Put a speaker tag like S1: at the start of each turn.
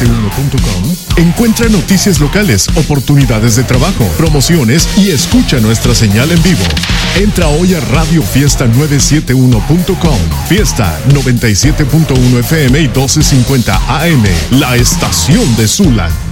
S1: radio971.com encuentra noticias locales, oportunidades de trabajo, promociones y escucha nuestra señal en vivo. Entra hoy a radiofiesta971.com. Fiesta 97.1 FM y 1250 AM, la estación de Zula.